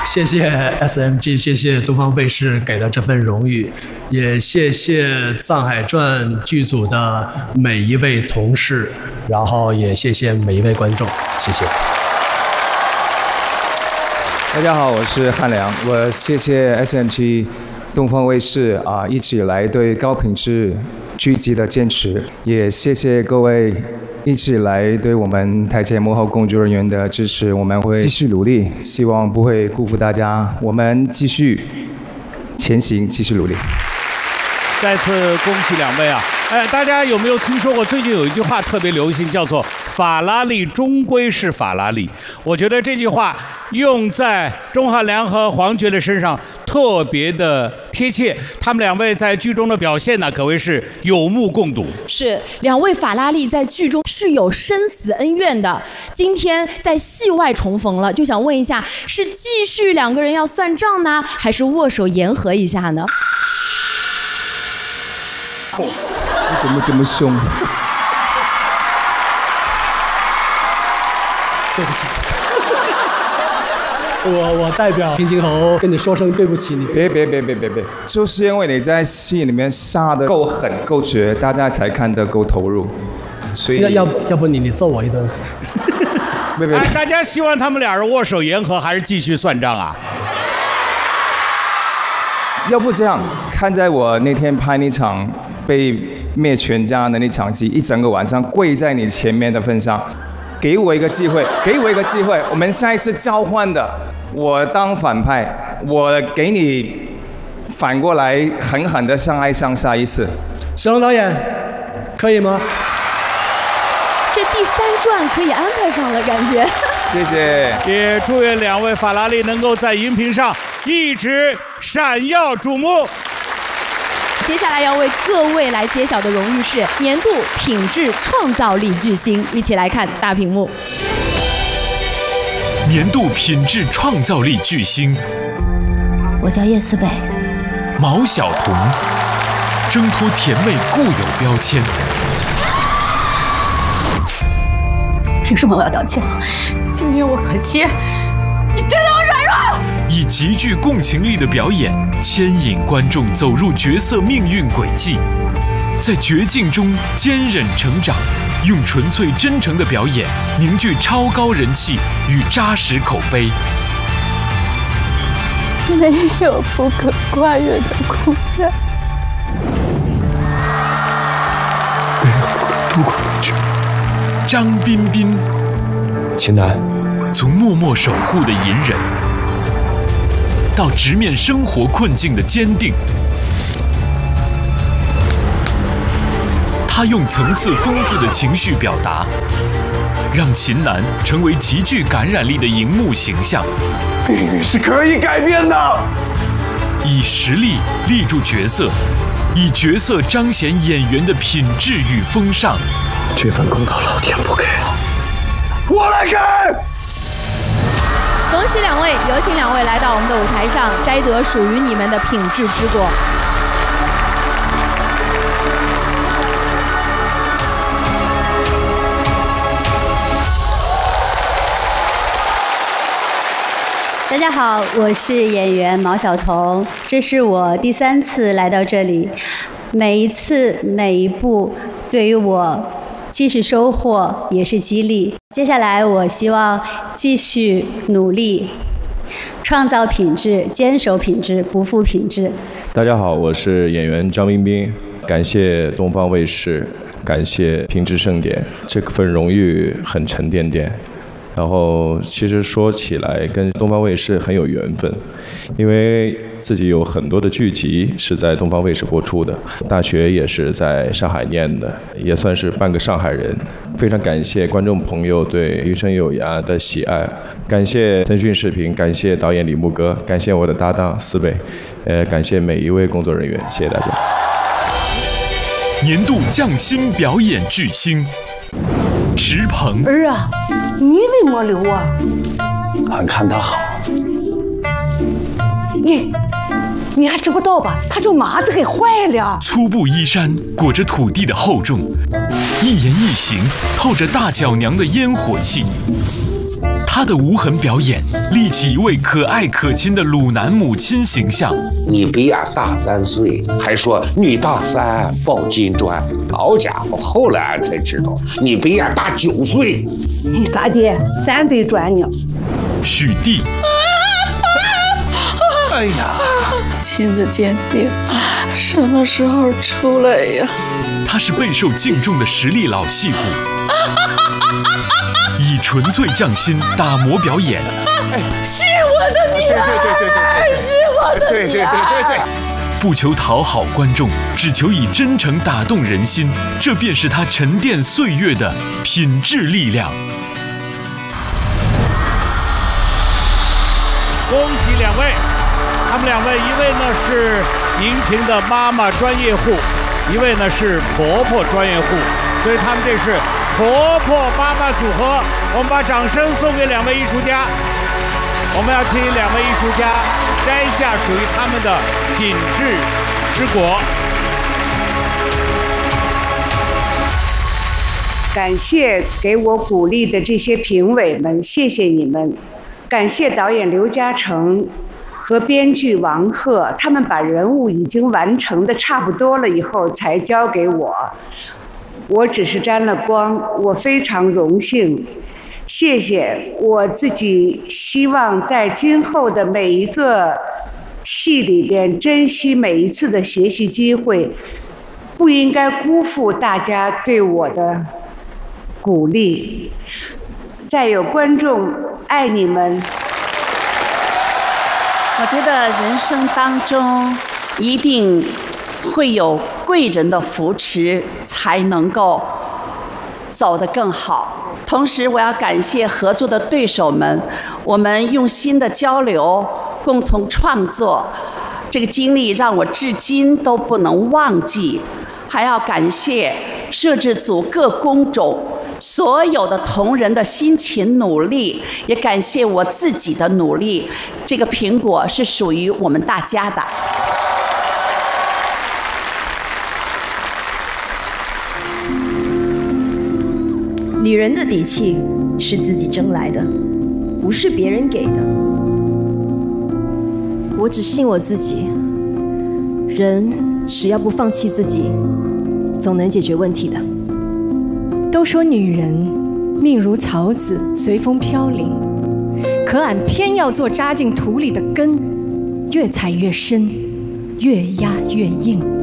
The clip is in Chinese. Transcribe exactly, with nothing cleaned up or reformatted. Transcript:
谢谢 S M G， 谢谢东方卫视给的这份荣誉，也谢谢《藏海传》剧组的每一位同事，然后也谢谢每一位观众，谢谢。 大家好，我是汉良，我谢谢 S M G 东方卫视啊一直以来对高品质剧集的坚持，也谢谢各位一直以来对我们台前幕后工作人员的支持，我们会继续努力，希望不会辜负大家，我们继续前行，继续努力。 再次恭喜两位啊！哎，大家有没有听说过最近有一句话特别流行，叫做“法拉利终归是法拉利”。我觉得这句话用在钟汉良和黄觉的身上特别的贴切。他们两位在剧中的表现呢，可谓是有目共睹。 是两位法拉利在剧中是有生死恩怨的，今天在戏外重逢了，就想问一下，是继续两个人要算账呢，还是握手言和一下呢？ 你怎么这么凶？ 对不起，我我代表平津侯跟你说声对不起。你别别别别别别，就是因为你在戏里面杀的够狠够绝，大家才看得够投入。所以要要不要不你你揍我一顿？ 别别， 哎，大家希望他们俩人握手言和，还是继续算账啊？ 要不这样，看在我那天拍那场被灭全家的那场戏，一整个晚上跪在你前面的份上，给我一个机会，给我一个机会，我们下一次交换的，我当反派，我给你反过来狠狠的相爱相杀一次。 沈龙导演，可以吗？ 这第三传可以安排上了，感觉。 谢谢， 也祝愿两位法拉利能够在荧屏上一直闪耀瞩目。 接下来要为各位来揭晓的荣誉是年度品质创造力巨星，一起来看大屏幕。 年度品质创造力巨星， 我叫叶思北。 毛晓彤，挣脱甜味固有标签。 凭什么我要道歉？就因为我可欺，你对我软弱。 以极具共情力的表演牵引观众走入角色命运轨迹，在绝境中坚韧成长，用纯粹真诚的表演凝聚超高人气与扎实口碑。 没有不可跨越的苦难， 没有度过不去。 张彬彬， 秦南， 从默默守护的隐忍，到直面生活困境的坚定，他用层次丰富的情绪表达，让秦南成为极具感染力的荧幕形象。 命运是可以改变的。 以实力立住角色，以角色彰显演员的品质与风尚。 这份公道老天不给，我来给。 恭喜两位，有请两位来到我们的舞台上，摘得属于你们的品质之果。 大家好，我是演员毛晓彤，这是我第三次来到这里，每一次每一步对于我既是收获也是激励。接下来我希望继续努力，创造品质，坚守品质，不负品质。 大家好，我是演员张彬彬，感谢东方卫视，感谢品质盛典，这份荣誉很沉甸甸。然后其实说起来跟东方卫视很有缘分，因为自己有很多的剧集是在东方卫视播出的，大学也是在上海念的，也算是半个上海人。非常感谢观众朋友对《余生有涯》的喜爱，感谢腾讯视频，感谢导演李牧哥，感谢我的搭档思北，呃，感谢每一位工作人员，谢谢大家。 年度匠心表演巨星池鹏。 儿啊，你为么留啊？ 俺看他好。 你，你还知不道吧？他就麻子给坏了。 粗布衣衫裹着土地的厚重，一言一行透着大脚娘的烟火气。他她的无痕表演立起一位可爱可亲的鲁南母亲形象。 你比俺大三岁，还说女大三抱金砖，好家伙，后来俺才知道你比俺大九岁。 你咋的？三对砖呢？ 许娣。 哎呀，亲子鉴定什么时候出来呀？ 他是备受敬重的实力老戏骨，以纯粹匠心打磨表演。 是我的女儿， 对对对对对， 是我的女儿。 对对对对对。 不求讨好观众，只求以真诚打动人心，这便是他沉淀岁月的品质力量。 恭喜两位，他们两位，一位呢是荧屏的妈妈专业户，一位呢是婆婆专业户，所以他们这是婆婆妈妈组合。我们把掌声送给两位艺术家，我们要请两位艺术家摘下属于他们的品质之果。 感谢给我鼓励的这些评委们，谢谢你们。感谢导演刘嘉诚和编剧王鹤，他们把人物已经完成的差不多了以后才交给我，我只是沾了光，我非常荣幸。谢谢，我自己希望在今后的每一个戏里边珍惜每一次的学习机会，不应该辜负大家对我的鼓励。再有观众，爱你们。 我觉得人生当中一定会有贵人的扶持，才能够走得更好。同时，我要感谢合作的对手们，我们用心的交流，共同创作，这个经历让我至今都不能忘记。还要感谢摄制组各工种所有的同仁的辛勤努力，也感谢我自己的努力。这个苹果是属于我们大家的。 女人的底气是自己争来的，不是别人给的。我只信我自己，人只要不放弃自己，总能解决问题的。 都说女人命如草籽，随风飘零，可俺偏要做扎进土里的根，越踩越深，越压越硬。